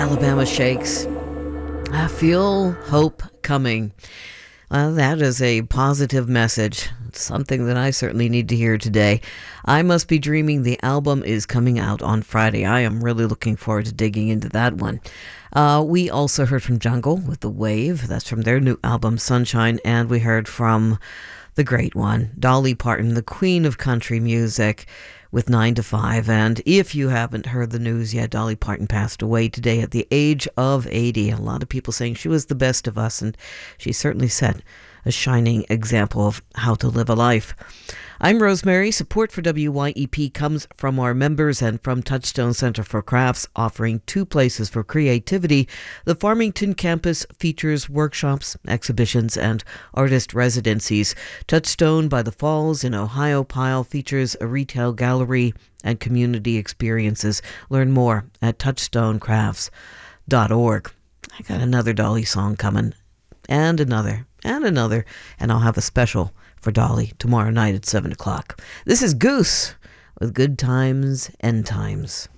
Alabama Shakes. I feel hope coming. Well, that is a positive message. It's something that I certainly need to hear today. I Must Be Dreaming. The album is coming out on Friday. I am really looking forward to digging into that one. We also heard from Jungle with The Wave. That's from their new album, Sunshine. And we heard from the great one, Dolly Parton, the queen of country music, with 9 to 5. And if you haven't heard the news yet, Dolly Parton passed away today at the age of 80. A lot of people saying she was the best of us, and she certainly set a shining example of how to live a life. I'm Rosemary. Support for WYEP comes from our members and from Touchstone Center for Crafts, offering 2 places for creativity. The Farmington campus features workshops, exhibitions, and artist residencies. Touchstone by the Falls in Ohio Pile features a retail gallery and community experiences. Learn more at touchstonecrafts.org. I got another Dolly song coming, and another, and I'll have a special for Dolly tomorrow night at 7 o'clock. This is Goose with Good Times, End Times.